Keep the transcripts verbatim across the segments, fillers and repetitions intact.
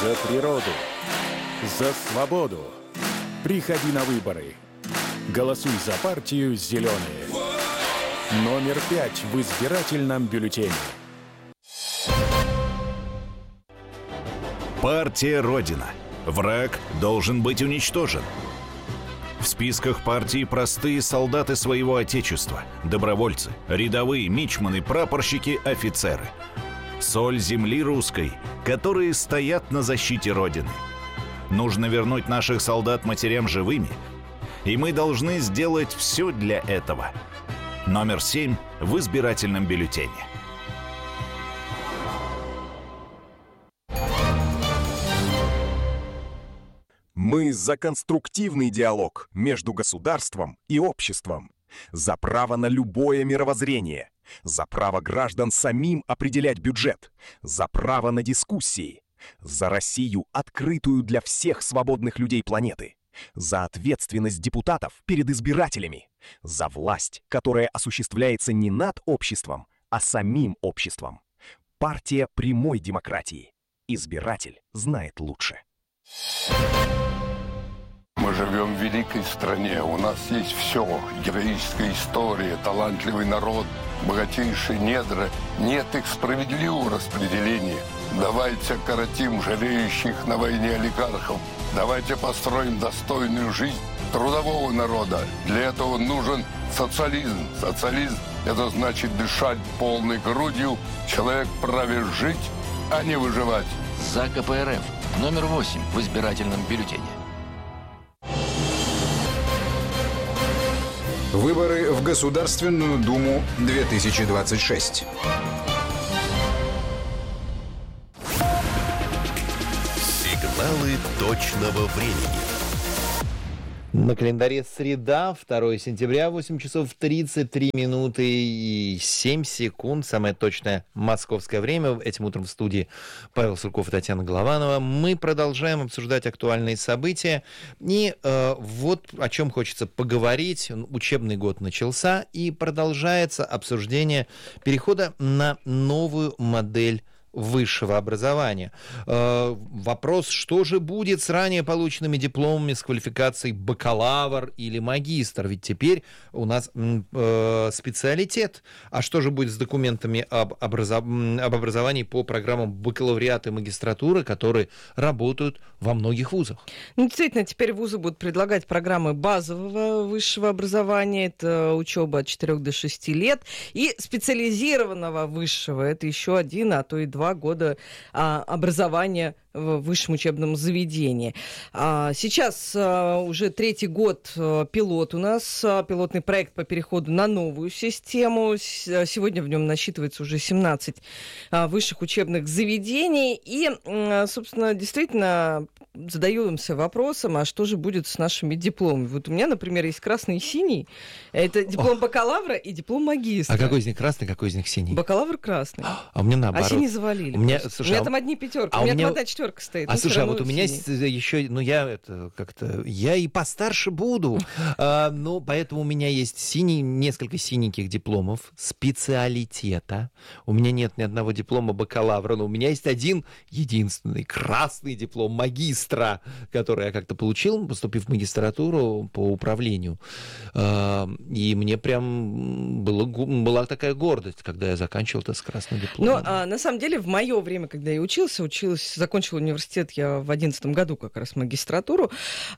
За природу, за свободу. Приходи на выборы. Голосуй за партию «Зеленые». Номер пять в избирательном бюллетене. Партия Родина. Враг должен быть уничтожен. В списках партии простые солдаты своего отечества, добровольцы, рядовые, мичманы, прапорщики, офицеры. Соль земли русской, которые стоят на защите Родины. Нужно вернуть наших солдат матерям живыми, и мы должны сделать все для этого. Номер семь в избирательном бюллетене. Мы за конструктивный диалог между государством и обществом, за право на любое мировоззрение, за право граждан самим определять бюджет, за право на дискуссии, за Россию, открытую для всех свободных людей планеты, за ответственность депутатов перед избирателями, за власть, которая осуществляется не над обществом, а самим обществом. Партия прямой демократии. Избиратель знает лучше. Мы живем в великой стране, у нас есть все. Героическая история, талантливый народ, богатейшие недра. Нет их справедливого распределения. Давайте окоротим жалеющих на войне олигархов. Давайте построим достойную жизнь трудового народа. Для этого нужен социализм. Социализм – это значит дышать полной грудью. Человек вправе жить, а не выживать. За ка пэ эр эф. Номер восемь в избирательном бюллетене. Выборы в Государственную Думу две тысячи двадцать шесть. Сигналы точного времени. На календаре среда, второе сентября, восемь часов тридцать три минуты и семь секунд. Самое точное московское время. Этим утром в студии Павел Сурков и Татьяна Голованова. Мы продолжаем обсуждать актуальные события. И э, вот о чем хочется поговорить. Учебный год начался, и продолжается обсуждение перехода на новую модель высшего образования. Э, вопрос, что же будет с ранее полученными дипломами с квалификацией бакалавр или магистр? Ведь теперь у нас э, специалитет. А что же будет с документами об, образов... об образовании по программам бакалавриата и магистратуры, которые работают во многих вузах? Ну, действительно, теперь вузы будут предлагать программы базового высшего образования, это учеба от четырёх до шести лет, и специализированного высшего, это еще один, а то и два года а, образования в высшем учебном заведении. А, сейчас а, уже третий год а, пилот у нас, а, пилотный проект по переходу на новую систему. С, сегодня в нем насчитывается уже семнадцать а, высших учебных заведений. И, а, собственно, действительно задаемся вопросом, а что же будет с нашими дипломами? Вот у меня, например, есть красный и синий. Это диплом бакалавра и диплом магистра. А какой из них красный, какой из них синий? Бакалавр красный. А у меня наоборот. А синий завалили. У меня, слушай, у меня а... там одни пятерки, а у меня, меня... там одна четверка стоит. А слушай, а вот у меня есть еще, ну я это как-то, я и постарше буду, а, ну поэтому у меня есть синий, несколько синеньких дипломов специалитета. У меня нет ни одного диплома бакалавра, но у меня есть один единственный красный диплом магистра, который я как-то получил, поступив в магистратуру по управлению. А, и мне прям было, была такая гордость, когда я заканчивал это с красным дипломом. Ну, а, на самом деле, в мое время, когда я учился, училась, закончила университет я в одиннадцатом году как раз магистратуру,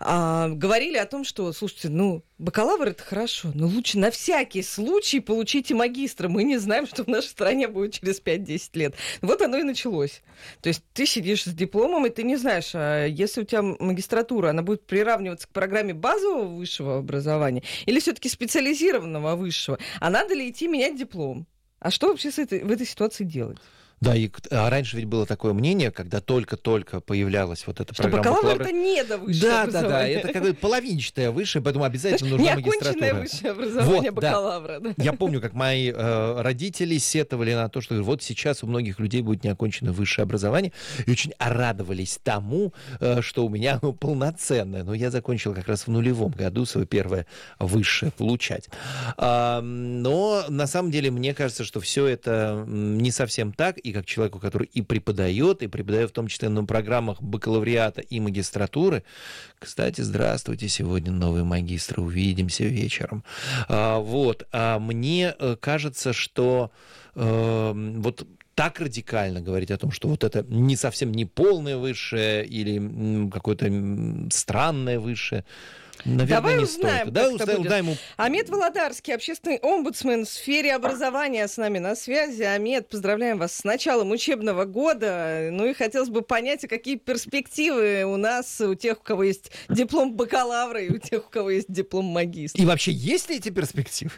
а, говорили о том, что, слушайте, ну, бакалавр это хорошо, но лучше на всякий случай получите магистра. Мы не знаем, что в нашей стране будет через пять-десять лет. Вот оно и началось. То есть ты сидишь с дипломом, и ты не знаешь, а если у тебя магистратура, она будет приравниваться к программе базового высшего образования или все-таки специализированного высшего, а надо ли идти менять диплом? А что вообще с этой, в этой ситуации делать? Да, и а раньше ведь было такое мнение, когда только-только появлялась вот эта что программа бакалавр это не до высшего да, образования. Да, да, да, это какое-то половинчатое высшее, поэтому обязательно нужна магистратура. Неоконченное высшее образование вот, бакалавра. Да. Да. Я помню, как мои э, родители сетовали на то, что вот сейчас у многих людей будет неоконченное высшее образование, и очень радовались тому, э, что у меня оно полноценное. Но я закончил как раз в нулевом году свое первое высшее получать. А, но на самом деле мне кажется, что все это не совсем так, и как человеку, который и преподает, и преподает в том числе на программах бакалавриата и магистратуры. Кстати, здравствуйте, сегодня новые магистры, увидимся вечером. А, вот, а мне кажется, что э, вот так радикально говорить о том, что вот это не совсем не полное высшее или какое-то странное высшее, наверное, Давай не узнаем, стоит. Да, узнаем, узнаем ему... Амед Володарский, общественный омбудсмен в сфере образования, с нами на связи. Амед, поздравляем вас с началом учебного года. Ну и хотелось бы понять, а какие перспективы у нас, у тех, у кого есть диплом бакалавра, и у тех, у кого есть диплом магистра. И вообще, есть ли эти перспективы?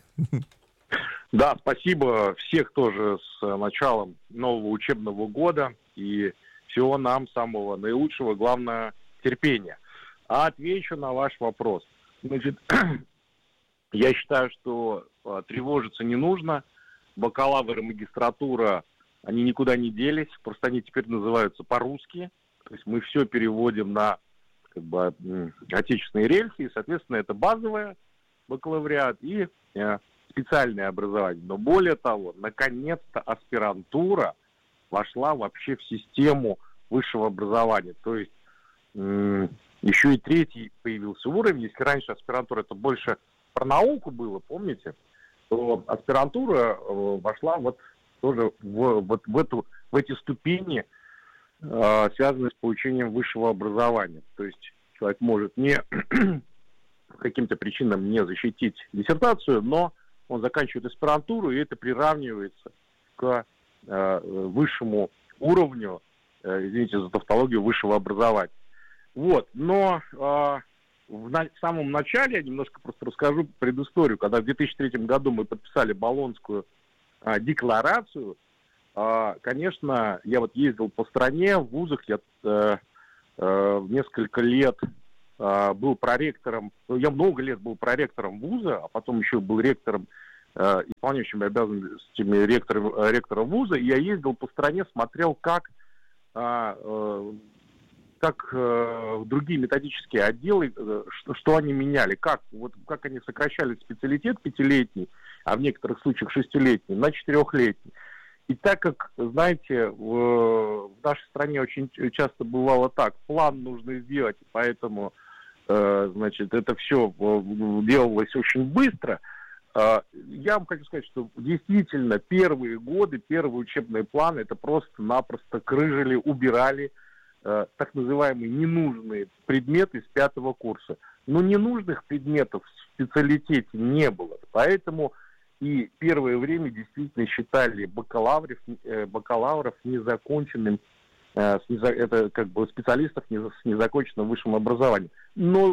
Да, спасибо всех тоже с началом нового учебного года. И всего нам самого наилучшего, главное, терпения. А отвечу на ваш вопрос. Значит, я считаю, что а, тревожиться не нужно. Бакалавр и магистратура, они никуда не делись, просто они теперь называются по-русски. То есть мы все переводим на как бы, отечественные рельсы, и, соответственно, это базовое бакалавриат и э, специальное образование. Но более того, наконец-то аспирантура вошла вообще в систему высшего образования. То есть м- еще и третий появился уровень. Если раньше аспирантура это больше про науку было, помните, то аспирантура э, вошла вот тоже в, вот в, эту, в эти ступени, э, связанные с получением высшего образования. То есть человек может не по каким-то причинам не защитить диссертацию, но он заканчивает аспирантуру, и это приравнивается к э, высшему уровню, э, извините за тавтологию, высшего образования. Вот, но э, в, на, в самом начале, я немножко просто расскажу предысторию, когда в две тысячи третьем году мы подписали Болонскую э, декларацию, э, конечно, я вот ездил по стране, в вузах, я э, э, несколько лет э, был проректором, ну, я много лет был проректором вуза, а потом еще был ректором, э, исполняющим обязанностями ректора, ректора вуза, и я ездил по стране, смотрел, как... Э, э, как э, другие методические отделы, э, что, что они меняли, как, вот, как они сокращали специалитет пятилетний, а в некоторых случаях шестилетний, на четырехлетний. И так как, знаете, в, в нашей стране очень часто бывало так, план нужно сделать, поэтому, э, значит, это все делалось очень быстро, э, я вам хочу сказать, что действительно первые годы, первые учебные планы, это просто-напросто крыжили, убирали, так называемые ненужные предметы с пятого курса. Но ненужных предметов в специалитете не было. Поэтому и первое время действительно считали бакалавров, бакалавров незаконченным, это как бы специалистов с незаконченным высшим образованием. Но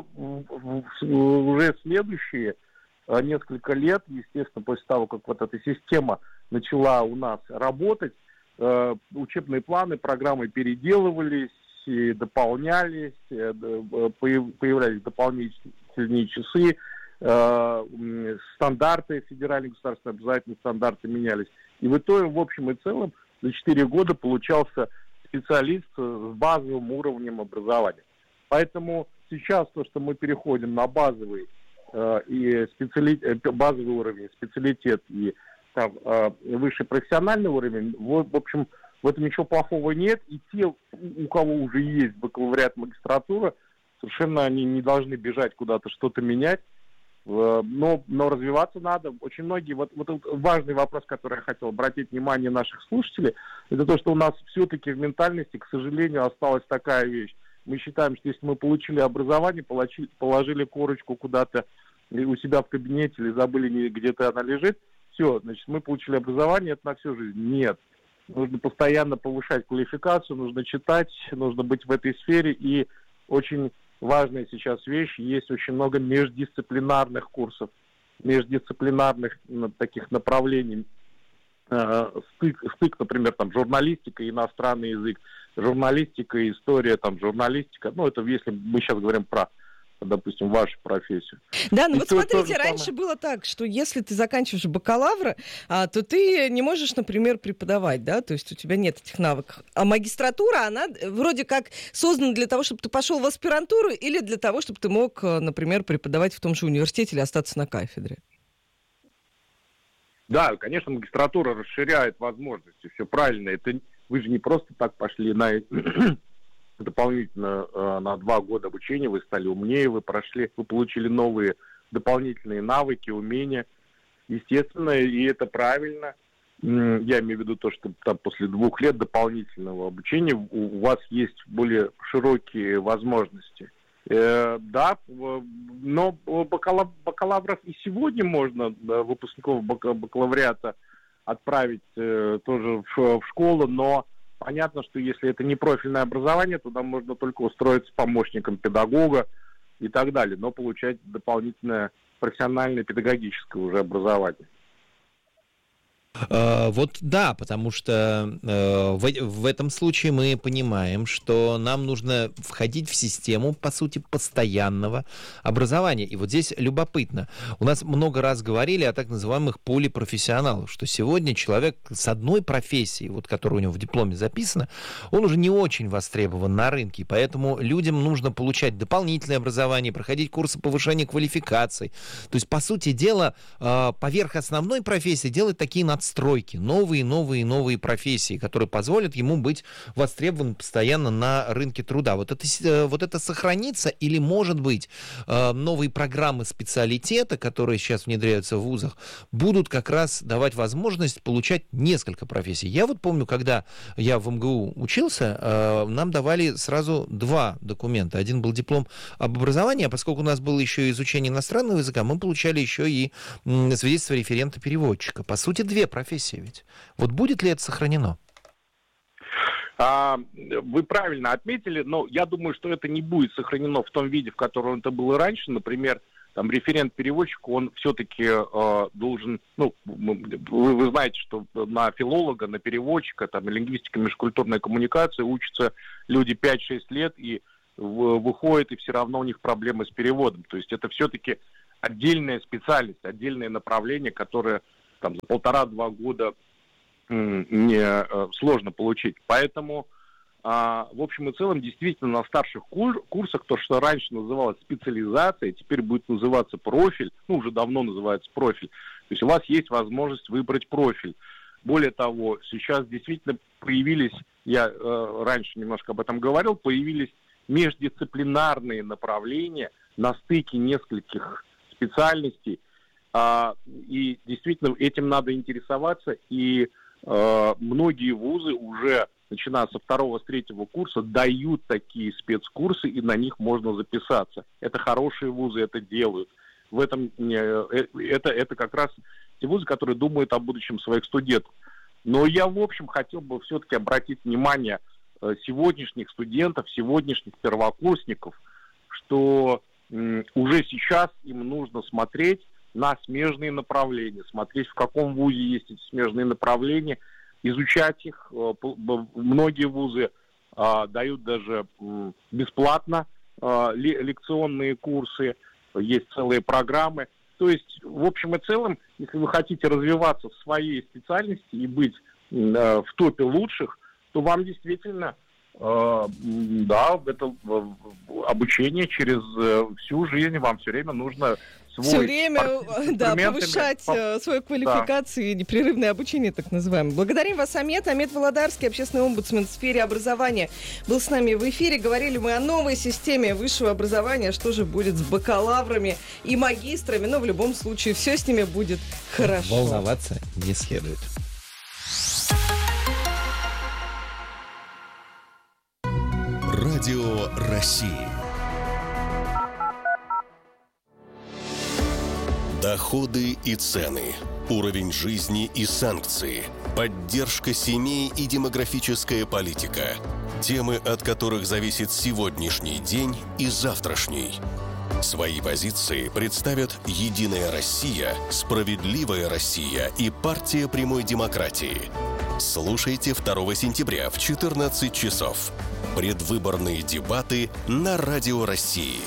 уже следующие несколько лет, естественно, после того, как вот эта система начала у нас работать, учебные планы, программы переделывались и дополнялись, появлялись дополнительные часы, стандарты, федеральные государственные обязательные стандарты менялись. И в итоге, в общем и целом, за четыре года получался специалист с базовым уровнем образования. Поэтому сейчас то, что мы переходим на базовый, и специали... базовый уровень, специалитет и там, высший профессиональный уровень, в, в общем, в этом ничего плохого нет, и те, у кого уже есть бакалавриат, магистратура, совершенно они не должны бежать куда-то, что-то менять, но, но развиваться надо. Очень многие, вот, вот важный вопрос, который я хотел обратить внимание наших слушателей, это то, что у нас все-таки в ментальности, к сожалению, осталась такая вещь. Мы считаем, что если мы получили образование, положили, положили корочку куда-то у себя в кабинете или забыли, где-то она лежит, все, значит, мы получили образование, это на всю жизнь. Нет. Нужно постоянно повышать квалификацию, нужно читать, нужно быть в этой сфере. И очень важная сейчас вещь, есть очень много междисциплинарных курсов, междисциплинарных таких направлений. Стык, стык, например, там, журналистика, иностранный язык, журналистика, история, там, журналистика. Ну, это если мы сейчас говорим про, допустим, вашу профессию. Да, ну и вот то, смотрите, то раньше самое... было так, что если ты заканчиваешь бакалавра, а, то ты не можешь, например, преподавать, да, то есть у тебя нет этих навыков. А магистратура, она вроде как создана для того, чтобы ты пошел в аспирантуру или для того, чтобы ты мог, например, преподавать в том же университете или остаться на кафедре. Да, конечно, магистратура расширяет возможности, все правильно. Это вы же не просто так пошли на дополнительно э, на два года обучения, вы стали умнее, вы прошли, вы получили новые дополнительные навыки, умения. Естественно, и это правильно. Я имею в виду то, что там после двух лет дополнительного обучения у вас есть более широкие возможности. Э, да, но бакалав, бакалавров и сегодня можно, да, выпускников бакалавриата отправить э, тоже в, в школу, но понятно, что если это не профильное образование, туда можно только устроиться помощником педагога и так далее, но получать дополнительное профессиональное педагогическое уже образование. Uh, вот да, потому что uh, в, в этом случае мы понимаем, что нам нужно входить в систему, по сути, постоянного образования. И вот здесь любопытно. У нас много раз говорили о так называемых полипрофессионалах, что сегодня человек с одной профессией, вот, которая у него в дипломе записана, он уже не очень востребован на рынке, поэтому людям нужно получать дополнительное образование, проходить курсы повышения квалификаций. То есть, по сути дела, uh, поверх основной профессии делать такие надстройки. Стройки, новые, новые, новые профессии, которые позволят ему быть востребованным постоянно на рынке труда. Вот это, вот это сохранится или, может быть, новые программы специалитета, которые сейчас внедряются в вузах, будут как раз давать возможность получать несколько профессий. Я вот помню, когда я в МГУ учился, нам давали сразу два документа. Один был диплом об образовании, а поскольку у нас было еще изучение иностранного языка, мы получали еще и свидетельство референта-переводчика. По сути, две профессии ведь. Вот будет ли это сохранено? А, вы правильно отметили, но я думаю, что это не будет сохранено в том виде, в котором это было раньше. Например, там референт-переводчик, он все-таки э, должен, ну, вы, вы знаете, что на филолога, на переводчика, там, лингвистика, межкультурная коммуникация учатся люди пять-шесть лет и в, выходят, и все равно у них проблемы с переводом. То есть это все-таки отдельная специальность, отдельное направление, которое там за полтора-два года не сложно получить. Поэтому, а, в общем и целом, действительно, на старших кур- курсах то, что раньше называлось специализация, теперь будет называться профиль, ну, уже давно называется профиль. То есть у вас есть возможность выбрать профиль. Более того, сейчас действительно появились, я э, раньше немножко об этом говорил, появились междисциплинарные направления на стыке нескольких специальностей. И действительно этим надо интересоваться, и э, многие вузы уже, начиная со второго, с третьего курса, дают такие спецкурсы, и на них можно записаться. Это хорошие вузы, это делают. В этом, э, это, это как раз те вузы, которые думают о будущем своих студентов. Но я, в общем, хотел бы все-таки обратить внимание э, сегодняшних студентов, сегодняшних первокурсников, что э, уже сейчас им нужно смотреть на смежные направления, смотреть, в каком вузе есть эти смежные направления, изучать их. Многие вузы а, дают даже м, бесплатно а, лекционные курсы, есть целые программы. То есть, в общем и целом, если вы хотите развиваться в своей специальности и быть а, в топе лучших, то вам действительно, а, да, это обучение через всю жизнь, вам все время нужно все время, да, повышать по... свою квалификацию, да. И непрерывное обучение, так называемое. Благодарим вас, Амет. Амет Володарский, общественный омбудсмен в сфере образования, был с нами в эфире. Говорили мы о новой системе высшего образования, что же будет с бакалаврами и магистрами. Но в любом случае все с ними будет хорошо. Волноваться не следует. Радио России. Доходы и цены, уровень жизни и санкции, поддержка семей и демографическая политика. Темы, от которых зависит сегодняшний день и завтрашний. Свои позиции представят «Единая Россия», «Справедливая Россия» и «Партия прямой демократии». Слушайте второго сентября в четырнадцать часов. Предвыборные дебаты на Радио России.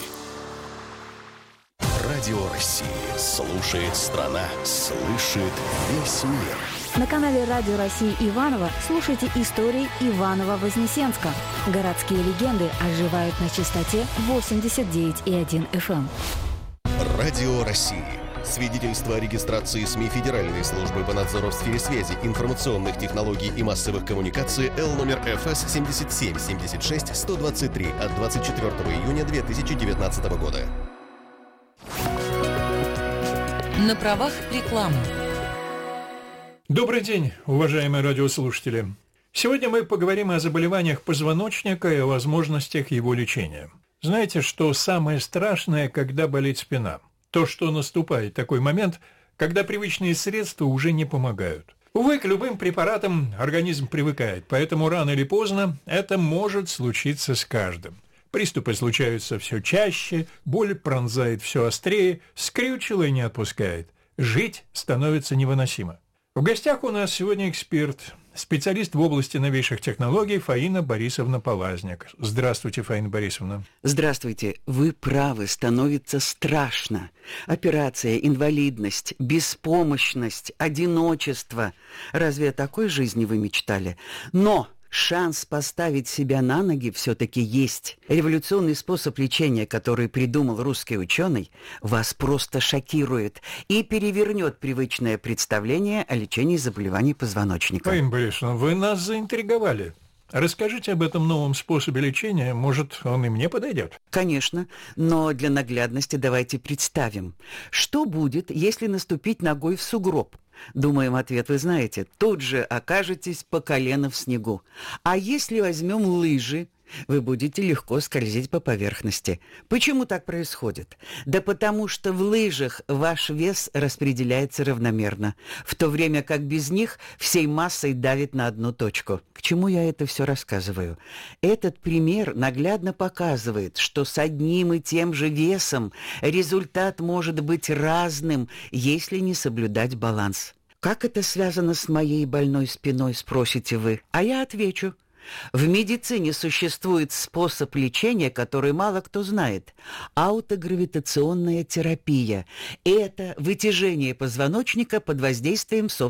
Радио России. Слушает страна, слышит весь мир. На канале Радио России Иваново слушайте истории Иваново-Вознесенска. Городские легенды оживают на частоте восемьдесят девять и один эф эм. Радио России. Свидетельство о регистрации СМИ Федеральной службы по надзору в сфере связи, информационных технологий и массовых коммуникаций Л номер Ф С семь семь семь шесть сто двадцать три от двадцать четвёртого июня две тысячи девятнадцатого года. На правах рекламы. Добрый день, уважаемые радиослушатели. Сегодня мы поговорим о заболеваниях позвоночника и о возможностях его лечения. Знаете, что самое страшное, когда болит спина? То, что наступает такой момент, когда привычные средства уже не помогают. Увы, к любым препаратам организм привыкает, поэтому рано или поздно это может случиться с каждым. Приступы случаются все чаще, боль пронзает все острее, скрючило и не отпускает. Жить становится невыносимо. В гостях у нас сегодня эксперт, специалист в области новейших технологий Фаина Борисовна Полазник. Здравствуйте, Фаина Борисовна. Здравствуйте. Вы правы, становится страшно. Операция, инвалидность, беспомощность, одиночество. Разве о такой жизни вы мечтали? Но шанс поставить себя на ноги все-таки есть. Революционный способ лечения, который придумал русский ученый, вас просто шокирует и перевернет привычное представление о лечении заболеваний позвоночника. Фаина Борисовна, вы нас заинтриговали. Расскажите об этом новом способе лечения, может, он и мне подойдет? Конечно, но для наглядности давайте представим, что будет, если наступить ногой в сугроб. Думаем, ответ вы знаете. Тут же окажетесь по колено в снегу. А если возьмем лыжи, вы будете легко скользить по поверхности. Почему так происходит? Да потому что в лыжах ваш вес распределяется равномерно, в то время как без них всей массой давит на одну точку. К чему я это все рассказываю? Этот пример наглядно показывает, что с одним и тем же весом результат может быть разным, если не соблюдать баланс. Как это связано с моей больной спиной, спросите вы? А я отвечу. В медицине существует способ лечения, который мало кто знает. Аутогравитационная терапия. Это вытяжение позвоночника под воздействием собственного